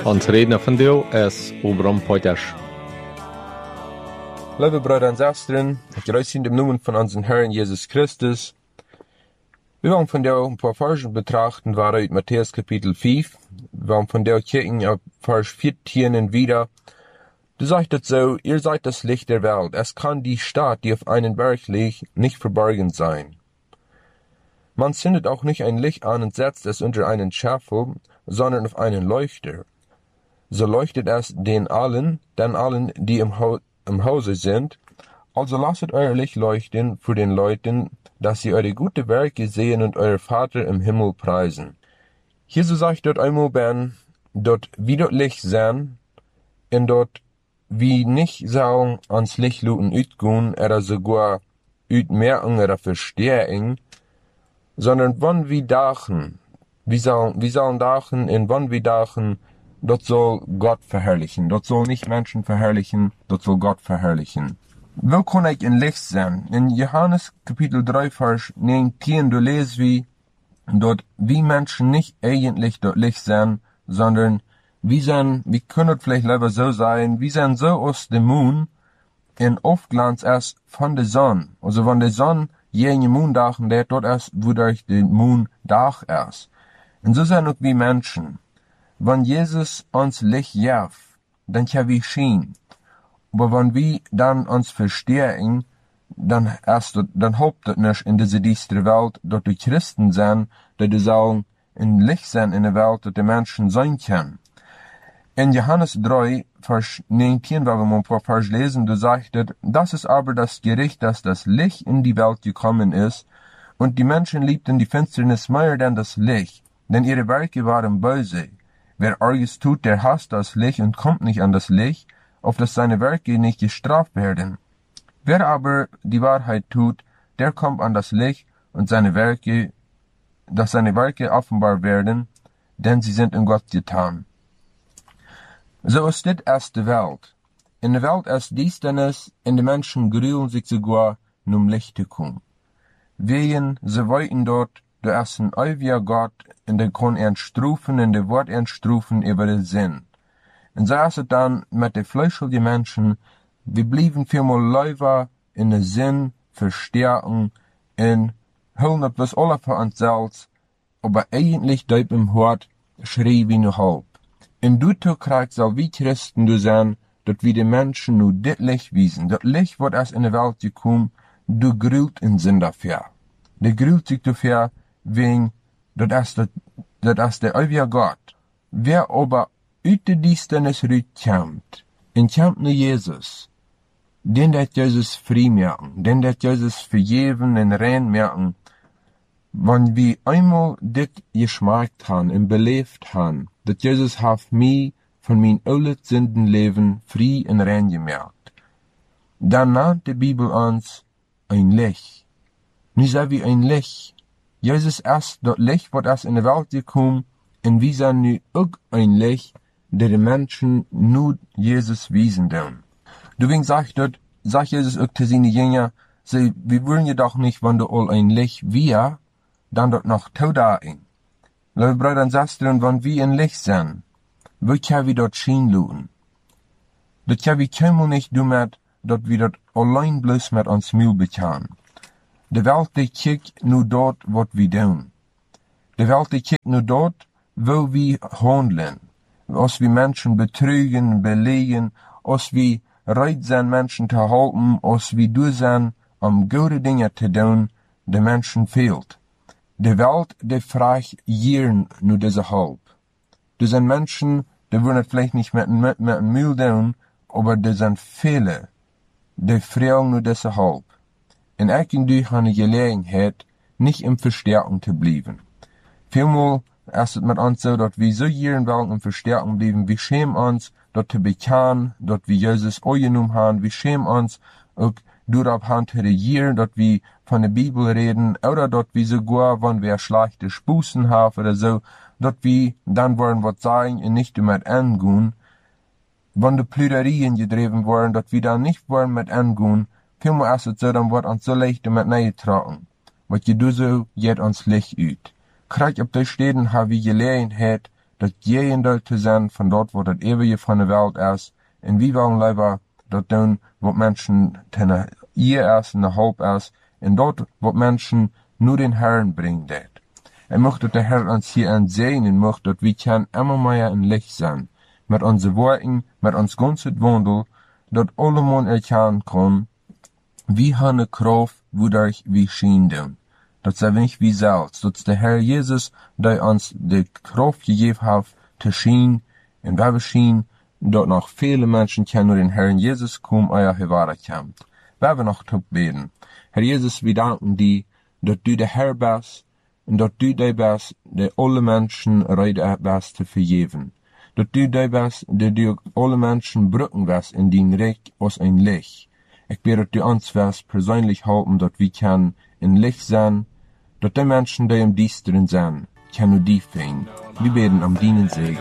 Ons redner vandaag is Obram Poiters. Liebe Brüder und Schwestern, ich grüße in dem Namen von unserem Herrn Jesus Christus. Wir wollen von der ein paar Verse betrachten, war aus Matthäus Kapitel 5. Wir wollen von der kicken auf Vers 14 wieder. Du sagst es so, ihr seid das Licht der Welt. Es kann die Stadt, die auf einem Berg liegt, nicht verborgen sein. Man zündet auch nicht ein Licht an und setzt es unter einen Scheffel, sondern auf einen Leuchter. So leuchtet es den allen, die im Hause sind. Also lasset euer Licht leuchten für den Leuten, dass sie eure gute Werke sehen und euer Vater im Himmel preisen. Hier so sagt dort einmal ben, dort wie dort Licht sehen, und dort wie nicht sagen ans Licht luten uitgehen, oder sogar uitmerken oder verstehen, sondern wann wir dachen, wir sollen dachen, und wann wir dachen, dort soll Gott verherrlichen. Dort soll nicht Menschen verherrlichen, dort soll Gott verherrlichen. Wo kann ich in Licht sein? In Johannes Kapitel 3, Vers 19, du lest wie, dort wie Menschen nicht eigentlich dort Licht sein, sondern wir können vielleicht lieber so sein, wir sind so aus dem Mond, in Aufglanz erst von der Sonne. Also wenn der Sonne jene Monddachen, der dort erst, wodurch der Monddach erst. Und so sind auch wie Menschen. Wenn Jesus uns Licht jaft, dann kann wir schien. Aber wenn wir dann uns verstehen, dann hofft das nicht in diese düstere Welt, dort die Christen sind, die sollen in Licht sein in der Welt, dass die Menschen sein können. In Johannes 3, Vers 19, weil wir mal ein paar Vers lesen, du sagst, das ist aber das Gericht, dass das Licht in die Welt gekommen ist, und die Menschen liebten die Finsternis mehr denn das Licht, denn ihre Werke waren böse. Wer Arges tut, der hasst das Licht und kommt nicht an das Licht, auf dass seine Werke nicht gestraft werden. Wer aber die Wahrheit tut, der kommt an das Licht und dass seine Werke offenbar werden, denn sie sind in Gott getan. So ist dit erst die Welt. In der Welt ist Düsternis, und die Menschen grühlen sich sogar, Licht zu kommen. Wehen, sie wollten dort, du erst ein ewiger Gott, und der kann entstrufen, und der Wort entstrufen über den Sinn. Und so ist es dann mit den fleischlichen Menschen, wir blieben vielmal Läufer in den Sinn verstärken, und holen etwas alle für uns selbst, aber eigentlich deut im Hort schrie wie nur halb. In du kriegst soll wie Christen du sein, dat wir den Menschen nur dit Licht wiesen. Dat Licht wird erst in die Welt gekommen, du grüht in Sinn dafür. Der grüht sich dafür, wegen, dat ist der ewige Gott. Wer aber uit de Düsternis rütkämmt, en kämmt nur Jesus, den dat Jesus frei merken, den dat Jesus vergeben und rein merken, wenn wir einmal dit geschmeckt han und belebt han, dat Jesus hat mich von mein allen Sündenleben frei und rein gemerkt. Dann nannt die Bibel uns ein Licht. Nu sei wie ein Licht. Jesus ist das Licht, was erst in die Welt gekommen, und wir sind nu auch ein Licht, der die Menschen nur Jesus wiesen tun. Deswegen sagt Jesus auch zu seinen Jüngern, wir wollen jedoch nicht, wenn du all ein Licht wir, dann dort noch Taudain. Liebe Brüder und Schwestern, wenn wir ein Licht sind, wo können wir dort schien luten? Das können wir keinmal nicht damit, dass wir dort allein bloß mit uns Müll bekannt. Die Welt, die kijkt nur dort, was wir tun. Die Welt, die kijkt nur dort, wo wir handeln. Als wir Menschen betrügen, belegen, als wir bereit sind, Menschen zu halten, als wir durch sind, gute Dinge zu tun, die Menschen fehlt. Die Welt, die fragt jeden nur diese halb. Das sind Menschen, die wollen vielleicht nicht mit dem Müll tun, aber das sind viele, die fragen nur diese halb. Und ich und du haben die Gelegenheit, nicht im Verstärken zu bleiben. Vielmal ist es mit uns so, dass wir so jeden wollen im Verstärken bleiben. Wir schämen uns, dort zu bekennen, dort wir Jesus angenommen haben. Wir schämen uns auch darauf haben zu regieren, dort wir von der Bibel reden, oder dort wir sogar, wenn wir schlechte Spusen haben oder so, dort wir dann wollen was sagen und nicht damit angehen. Wenn die Plüderien gedreven worden, dort wir dann nicht wollen mit angehen, vielmehr ist es so, dann wird uns so leicht damit neigetragen. Was je du so, geht uns Licht ut. Krijg op de steden haben wir Gelegenheit, dat Gegendeel te zijn van dat wat het eeuwige van de wereld is, en wie willen liever dat doen wat mensen ten eer is en de hulp is, en dat wat mensen nu den Herrn brengt deed. En mocht dat de Herr ons hier aan zijn, en mocht dat we kan immer meer in licht zijn, met onze woorden, met ons ganze wandel, dat allemaal erkennen kan, wie hanne kraft, wodurch we schien doen. Dat zijn nicht wie selbst, dat is de Herr Jesus, die ons de kraft gegeven heeft, te schien, en waar we schien, dat nog vele mensen kennen den Herrn Jesus komen, euer Gewahre kommt. We hebben nog te beten. Herr Jesus, we danken die, dat du de Herr bist, en dat du die bist, die alle mensen reden bist te vergeven. Dat du die bist, die du alle mensen brücken bist in din Reich als ein Licht. Ik bid dat du ons wirst persoonlijk helpen, dat we kan in Licht zijn, dat die mensen die im Diesteren zijn, können die finden. Wir beten am dienen Segen.